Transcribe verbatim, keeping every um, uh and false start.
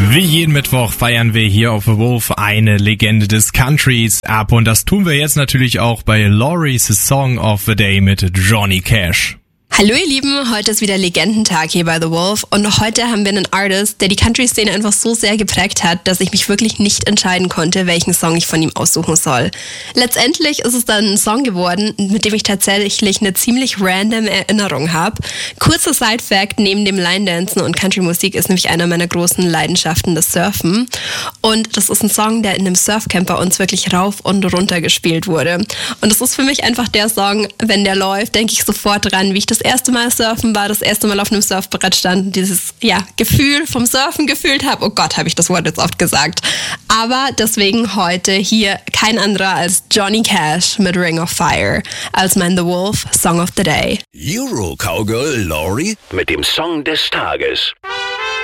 Wie jeden Mittwoch feiern wir hier auf The Wolf eine Legende des Countries ab und das tun wir jetzt natürlich auch bei Laurie's Song of the Day mit Johnny Cash. Hallo ihr Lieben, heute ist wieder Legendentag hier bei The Wolf und heute haben wir einen Artist, der die Country-Szene einfach so sehr geprägt hat, dass ich mich wirklich nicht entscheiden konnte, welchen Song ich von ihm aussuchen soll. Letztendlich ist es dann ein Song geworden, mit dem ich tatsächlich eine ziemlich random Erinnerung habe. Kurzer Side-Fact, neben dem Line-Dancen und Country-Musik ist nämlich einer meiner großen Leidenschaften das Surfen. Und das ist ein Song, der in einem Surfcamp bei uns wirklich rauf und runter gespielt wurde. Und das ist für mich einfach der Song, wenn der läuft, denke ich sofort dran, wie ich das erste Mal surfen war, das erste Mal auf einem Surfbrett stand und dieses ja, Gefühl vom Surfen gefühlt habe. Oh Gott, habe ich das Wort jetzt oft gesagt. Aber deswegen heute hier kein anderer als Johnny Cash mit Ring of Fire als mein The Wolf Song of the Day. Euro Cowgirl Laurie mit dem Song des Tages.